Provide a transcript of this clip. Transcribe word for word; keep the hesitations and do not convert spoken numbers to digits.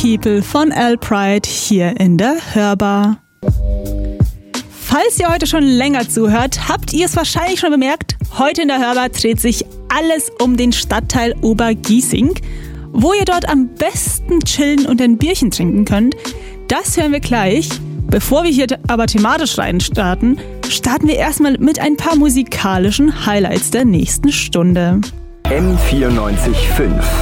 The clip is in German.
People von Al Pride hier in der Hörbar. Falls ihr heute schon länger zuhört, habt ihr es wahrscheinlich schon bemerkt, heute in der Hörbar dreht sich alles um den Stadtteil Obergiesing. Wo ihr dort am besten chillen und ein Bierchen trinken könnt, das hören wir gleich. Bevor wir hier aber thematisch rein starten, starten wir erstmal mit ein paar musikalischen Highlights der nächsten Stunde. M vierundneunzig Komma fünf